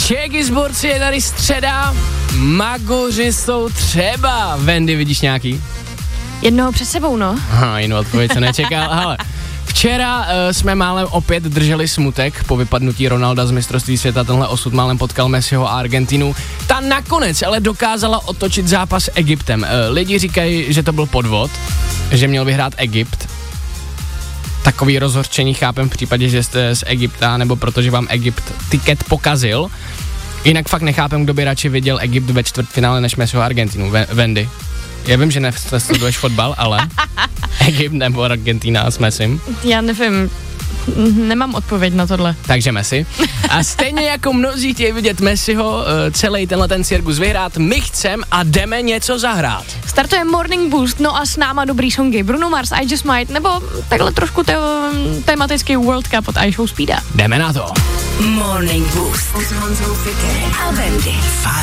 Čeky zborci, je tady středa, magoři jsou třeba. Wendy, vidíš nějaký? Jednoho před sebou, no. Jinou odpověď se nečekal, ale včera jsme málem opět drželi smutek po vypadnutí Ronalda z mistrovství světa, tenhle osud málem potkal Messiho a Argentinu. Ta nakonec ale dokázala otočit zápas s Egyptem. Lidi říkají, že to byl podvod, že měl vyhrát Egypt. Takový rozhořčení chápem v případě, že jste z Egypta, nebo protože vám Egypt tiket pokazil. Jinak fakt nechápem, kdo by radši viděl Egypt ve čtvrtfinále než Messiho a Argentinu. Wendy. Já vím, že nesleduješ fotbal, ale Egypt nebo Argentina s Messim. Já nevím, nemám odpověď na tohle. Takže Messi. A stejně jako mnozí chtějí vidět Messiho celý tenhle ten cirkus vyhrát, my chcem a jdeme něco zahrát. Startuje Morning Boost, no a s náma dobrý songy Bruno Mars, I Just Might, nebo takhle trošku tematický World Cup od iShow Speeda. Jdeme na to. Morning Boost s Honzou Fikerem a Wendy.